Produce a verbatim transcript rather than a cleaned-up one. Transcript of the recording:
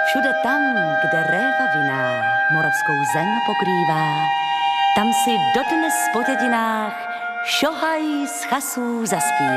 Všude tam, kde réva vinná moravskou zem pokrývá, tam si dodnes po dědinách šohaj z chasů zaspívá.